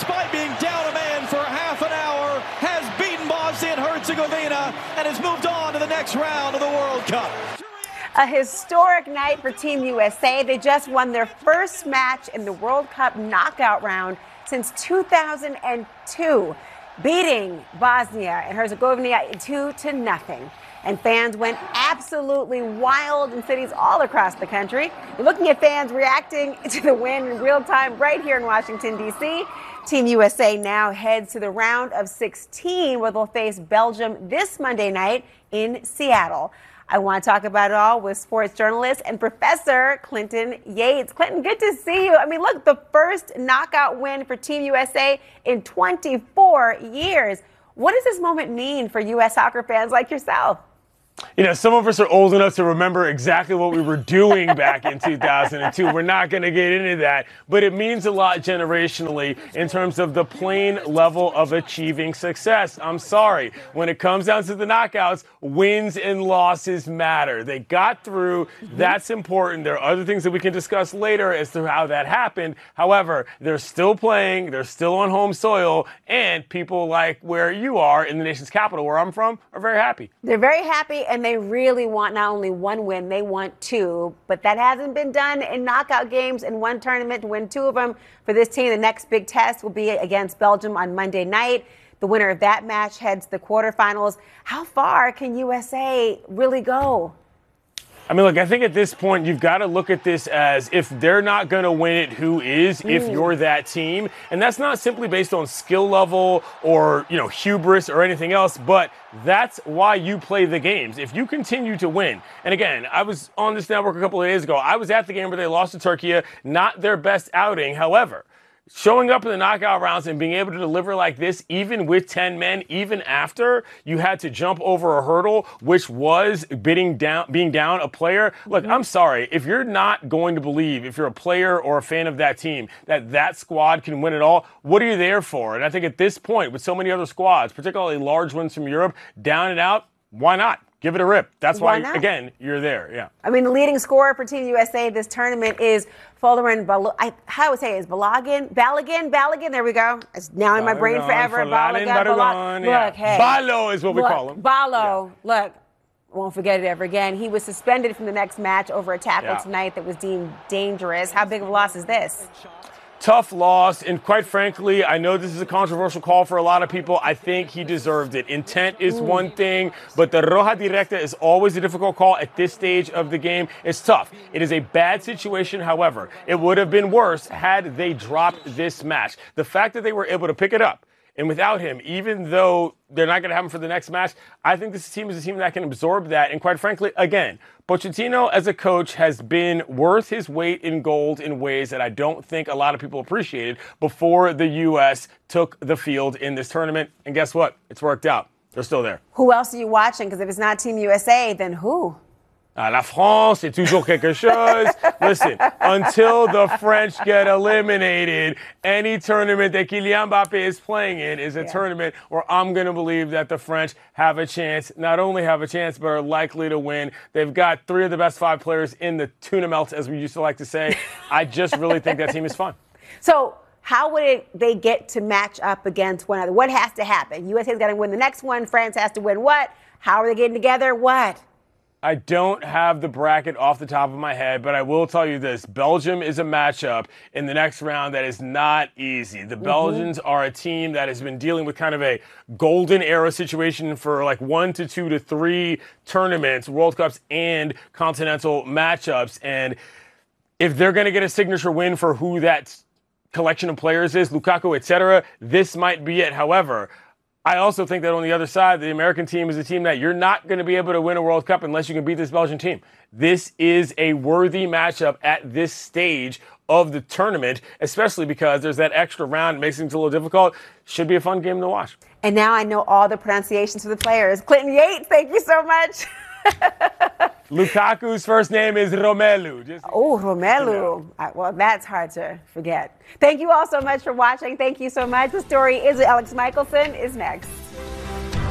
despite being down a man for half an hour, has beaten Bosnia and Herzegovina and has moved on to the next round of the World Cup. A historic night for Team USA. They just won their first match in the World Cup knockout round since 2002, beating Bosnia and Herzegovina 2-0. And fans went absolutely wild in cities all across the country. You're looking at fans reacting to the win in real time right here in Washington, D.C. Team USA now heads to the round of 16, where they'll face Belgium this Monday night in Seattle. I want to talk about it all with sports journalist and Professor Clinton Yates. Clinton, good to see you. I mean, look, the first knockout win for Team USA in 24 years. What does this moment mean for U.S. soccer fans like yourself? You know, some of us are old enough to remember exactly what we were doing back in 2002. We're not going to get into that, but it means a lot generationally in terms of the plain level of achieving success. I'm sorry. When it comes down to the knockouts, wins and losses matter. They got through. That's important. There are other things that we can discuss later as to how that happened. However, they're still playing. They're still on home soil. And people like where you are in the nation's capital, where I'm from, are very happy. They're very happy. And they really want not only one win, they want two. But that hasn't been done in knockout games in one tournament to win two of them. For this team, the next big test will be against Belgium on Monday night. The winner of that match heads to the quarterfinals. How far can USA really go? I mean, look, I think at this point, you've got to look at this as if they're not going to win it, who is, if you're that team. And that's not simply based on skill level or, you know, hubris or anything else, but that's why you play the games. If you continue to win, and again, I was on this network a couple of days ago. I was at the game where they lost to Turkey, not their best outing. However, showing up in the knockout rounds and being able to deliver like this, even with 10 men, even after you had to jump over a hurdle, which was being down a player. Look, I'm sorry. If you're not going to believe, if you're a player or a fan of that team, that squad can win it all, what are you there for? And I think at this point, with so many other squads, particularly large ones from Europe, down and out, why not? Give it a rip. That's why again, you're there. Yeah. I mean, the leading scorer for Team USA this tournament is Folarin Balogun. There we go. It's now in my brain forever. Balogun. Look, hey. Balo is what we call him. Balo. Yeah. Look, won't forget it ever again. He was suspended from the next match over a tackle tonight that was deemed dangerous. How big of a loss is this? Tough loss, and quite frankly, I know this is a controversial call for a lot of people. I think he deserved it. Intent is one thing, but the roja directa is always a difficult call at this stage of the game. It's tough. It is a bad situation, however. It would have been worse had they dropped this match. The fact that they were able to pick it up, and without him, even though they're not going to have him for the next match, I think this team is a team that can absorb that. And quite frankly, again, Pochettino as a coach has been worth his weight in gold in ways that I don't think a lot of people appreciated before the U.S. took the field in this tournament. And guess what? It's worked out. They're still there. Who else are you watching? Because if it's not Team USA, then who? La France, c'est toujours quelque chose. Listen, until the French get eliminated, any tournament that Kylian Mbappé is playing in is a tournament where I'm going to believe that the French have a chance, not only have a chance, but are likely to win. They've got 3 of the best 5 players in the tuna melt, as we used to like to say. I just really think that team is fun. So how would they get to match up against one another? What has to happen? USA's got to win the next one. France has to win what? How are they getting together? What? I don't have the bracket off the top of my head, but I will tell you this. Belgium is a matchup in the next round that is not easy. The Belgians are a team that has been dealing with kind of a golden era situation for like 1 to 2 to 3 tournaments, World Cups and continental matchups. And if they're going to get a signature win for who that collection of players is, Lukaku, etc., this might be it. However, I also think that on the other side, the American team is a team that you're not going to be able to win a World Cup unless you can beat this Belgian team. This is a worthy matchup at this stage of the tournament, especially because there's that extra round. It makes things a little difficult. Should be a fun game to watch. And now I know all the pronunciations for the players. Clinton Yates, thank you so much. Lukaku's first name is Romelu. Romelu. Well, that's hard to forget. Thank you all so much for watching. Thank you so much. The story is Alex Michelson is next.